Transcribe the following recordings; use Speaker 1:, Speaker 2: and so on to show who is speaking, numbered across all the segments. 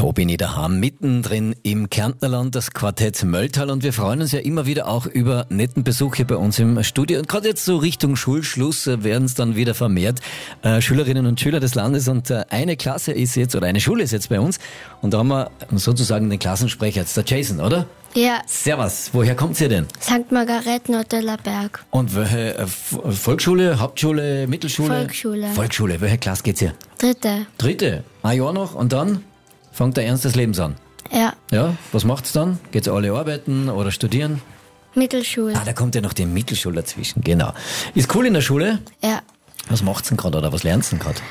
Speaker 1: Tobi Niederham, mittendrin im Kärntnerland, das Quartett Mölltal, und wir freuen uns ja immer wieder auch über netten Besuch hier bei uns im Studio. Und gerade jetzt so Richtung Schulschluss werden es dann wieder vermehrt Schülerinnen und Schüler des Landes, und eine Klasse ist jetzt, oder eine Schule ist jetzt bei uns, und da haben wir sozusagen den Klassensprecher jetzt, der Jason, oder?
Speaker 2: Ja.
Speaker 1: Servus, woher kommt ihr denn?
Speaker 2: St. Margarethen Otterlerberg.
Speaker 1: Und welche Volksschule, Hauptschule, Mittelschule?
Speaker 2: Volksschule.
Speaker 1: Volksschule, welche Klasse geht's hier? Dritte. Ein Jahr noch und dann fängt der Ernst des Lebens an.
Speaker 2: Ja.
Speaker 1: Ja, was macht's dann? Geht's alle arbeiten oder studieren?
Speaker 2: Mittelschule.
Speaker 1: Da kommt ja noch die Mittelschule dazwischen, genau. Ist cool in der Schule?
Speaker 2: Ja.
Speaker 1: Was macht's denn gerade oder was lernst du denn gerade?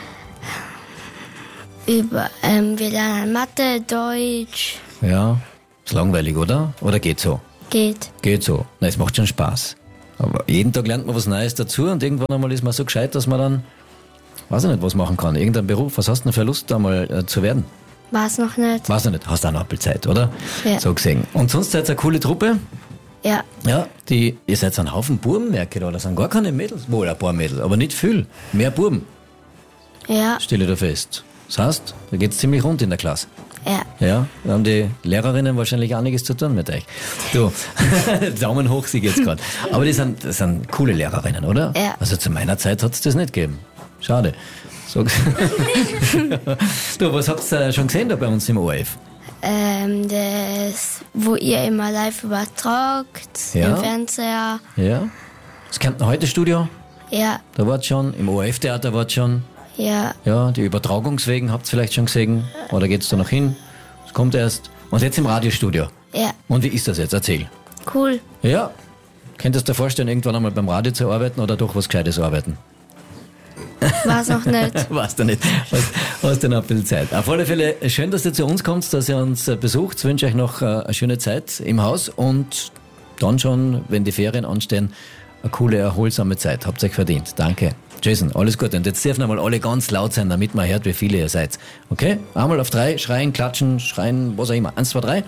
Speaker 2: Wir lernen Mathe, Deutsch.
Speaker 1: Ja, ist langweilig, oder? Oder geht so?
Speaker 2: Geht.
Speaker 1: Geht so. Na, es macht schon Spaß. Aber jeden Tag lernt man was Neues dazu, und irgendwann einmal ist man so gescheit, dass man dann, weiß ich nicht, was machen kann. Irgendein Beruf, was hast du denn für Lust, da mal zu werden?
Speaker 2: Weiß noch nicht.
Speaker 1: Weiß ich nicht, hast auch noch ein bisschen Zeit, oder?
Speaker 2: Ja.
Speaker 1: So gesehen. Und sonst seid ihr eine coole Truppe?
Speaker 2: Ja.
Speaker 1: Ja, ihr seid ein Haufen Buben, merke ich da. Das sind gar keine Mädels. Wohl, ein paar Mädels, aber nicht viel. Mehr Buben,
Speaker 2: Ja.
Speaker 1: stelle ich da fest. Das heißt, da geht's ziemlich rund in der Klasse.
Speaker 2: Ja.
Speaker 1: Ja, da haben die Lehrerinnen wahrscheinlich einiges zu tun mit euch. Du, Daumen hoch, sie geht's gerade. Aber das sind coole Lehrerinnen, oder?
Speaker 2: Ja.
Speaker 1: Also zu meiner Zeit hat's das nicht gegeben. Schade. So. Du, was habt ihr schon gesehen da bei uns im ORF?
Speaker 2: Das, wo ihr immer live übertragt,
Speaker 1: Ja.
Speaker 2: im Fernseher.
Speaker 1: Ja. Das Kärntner Heute-Studio,
Speaker 2: Ja.
Speaker 1: da wart schon. Im ORF-Theater wart schon.
Speaker 2: Ja.
Speaker 1: Ja, die Übertragungswegen habt ihr vielleicht schon gesehen. Oder geht's da noch hin? Das kommt erst. Und jetzt im Radiostudio.
Speaker 2: Ja.
Speaker 1: Und wie ist das jetzt? Erzähl.
Speaker 2: Cool.
Speaker 1: Ja. Könntest du dir vorstellen, irgendwann einmal beim Radio zu arbeiten oder doch was Gescheites arbeiten?
Speaker 2: Weiß noch nicht.
Speaker 1: Weißt du nicht. Hast du noch ein bisschen Zeit. Auf alle Fälle, schön, dass ihr zu uns kommt, dass ihr uns besucht. Ich wünsche euch noch eine schöne Zeit im Haus und dann schon, wenn die Ferien anstehen, eine coole, erholsame Zeit. Habt ihr euch verdient. Danke. Jason, alles Gute. Und jetzt dürfen einmal alle ganz laut sein, damit man hört, wie viele ihr seid. Okay? Einmal auf 3, schreien, klatschen, schreien, was auch immer. 1, 2, 3.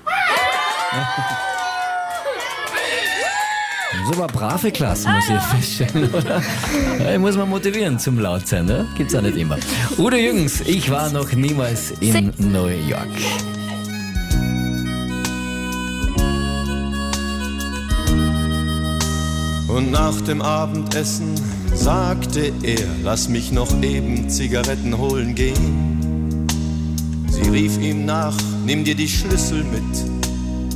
Speaker 1: Das ist aber eine brave Klasse, muss ich feststellen, oder? Ja, ich muss man motivieren zum laut sein, ne? Gibt's auch nicht immer. Udo Jürgens, ich war noch niemals in New York.
Speaker 3: Und nach dem Abendessen sagte er, lass mich noch eben Zigaretten holen gehen. Sie rief ihm nach, nimm dir die Schlüssel mit,